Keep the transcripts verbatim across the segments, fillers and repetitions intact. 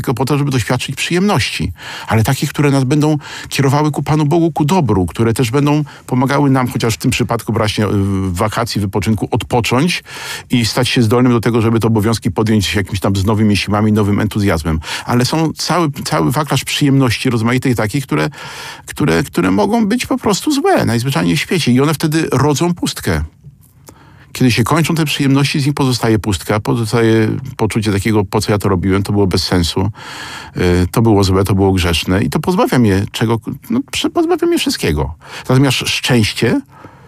tylko po to, żeby doświadczyć przyjemności, ale takich, które nas będą kierowały ku Panu Bogu, ku dobru, które też będą pomagały nam, chociaż w tym przypadku właśnie w wakacji, wypoczynku, odpocząć i stać się zdolnym do tego, żeby te obowiązki podjąć jakimś tam z nowymi siłami, nowym entuzjazmem. Ale są cały, cały wachlarz przyjemności rozmaitych takich, które, które, które mogą być po prostu złe, najzwyczajniej w świecie i one wtedy rodzą pustkę. Kiedy się kończą te przyjemności, z nich pozostaje pustka, pozostaje poczucie takiego, po co ja to robiłem, to było bez sensu, to było złe, to było grzeszne i to pozbawia mnie czego, no, pozbawia mnie wszystkiego. Natomiast szczęście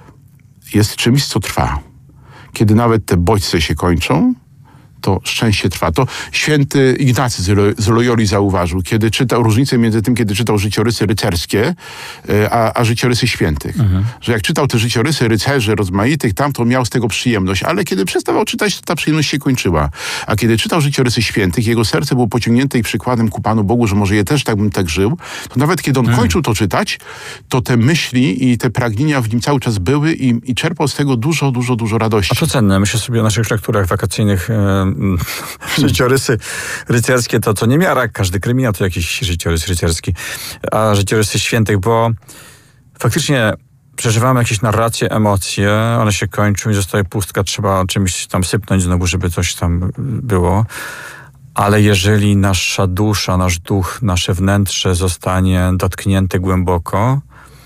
jest czymś, co trwa. Kiedy nawet te bodźce się kończą, to szczęście trwa. To święty Ignacy z Loyoli zauważył, kiedy czytał różnicę między tym, kiedy czytał życiorysy rycerskie, a, a życiorysy świętych. Mhm. Że jak czytał te życiorysy rycerzy rozmaitych, tam to miał z tego przyjemność, ale kiedy przestawał czytać, to ta przyjemność się kończyła. A kiedy czytał życiorysy świętych, jego serce było pociągnięte i przykładem ku Panu Bogu, że może je też tak bym tak żył, to nawet kiedy on mhm. kończył to czytać, to te myśli i te pragnienia w nim cały czas były i, i czerpał z tego dużo, dużo, dużo radości. A to cenne. Myślę sobie o naszych lekturach wakacyjnych. E- Życiorysy rycerskie to co niemiara, każdy kryminał to jakiś życiorys rycerski, a życiorysy świętych, bo faktycznie przeżywamy jakieś narracje, emocje, one się kończą i zostaje pustka, trzeba czymś tam sypnąć znowu, żeby coś tam było. Ale jeżeli nasza dusza, nasz duch, nasze wnętrze zostanie dotknięte głęboko,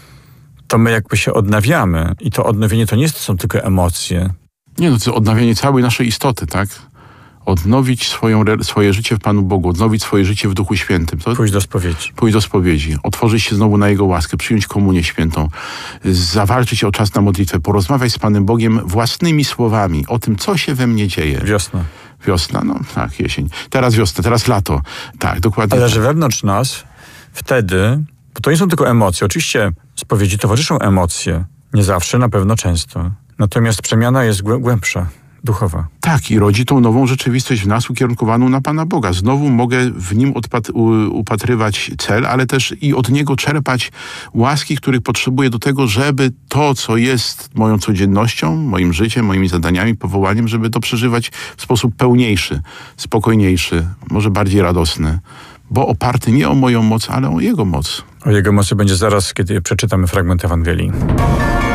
to my jakby się odnawiamy i to odnowienie to nie są tylko emocje. Nie no, to odnawianie całej naszej istoty, tak? Odnowić swoją, swoje życie w Panu Bogu, odnowić swoje życie w Duchu Świętym. To pójść do spowiedzi. Pójść do spowiedzi, otworzyć się znowu na Jego łaskę, przyjąć komunię świętą, zawalczyć o czas na modlitwę, porozmawiać z Panem Bogiem własnymi słowami o tym, co się we mnie dzieje. Wiosna. Wiosna, no tak, jesień. Teraz wiosna, teraz lato. Tak, dokładnie. Ale tak. że wewnątrz nas wtedy, bo to nie są tylko emocje. Oczywiście spowiedzi towarzyszą emocje. Nie zawsze, na pewno często. Natomiast przemiana jest głę- głębsza. Duchowa. Tak, i rodzi tą nową rzeczywistość w nas ukierunkowaną na Pana Boga. Znowu mogę w Nim odpat- u- upatrywać cel, ale też i od Niego czerpać łaski, których potrzebuję do tego, żeby to, co jest moją codziennością, moim życiem, moimi zadaniami, powołaniem, żeby to przeżywać w sposób pełniejszy, spokojniejszy, może bardziej radosny, bo oparty nie o moją moc, ale o Jego moc. O Jego mocy będzie zaraz, kiedy przeczytamy fragment Ewangelii.